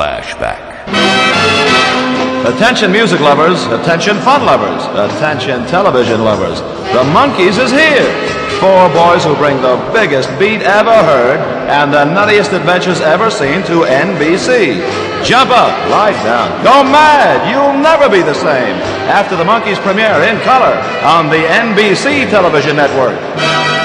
flashback. Attention music lovers, attention fun lovers, attention television lovers. The Monkees is here. 4 boys who bring the biggest beat ever heard and the nuttiest adventures ever seen to NBC. Jump up, lie down, go mad, you'll never be the same after the Monkees premiere in color on the NBC television network.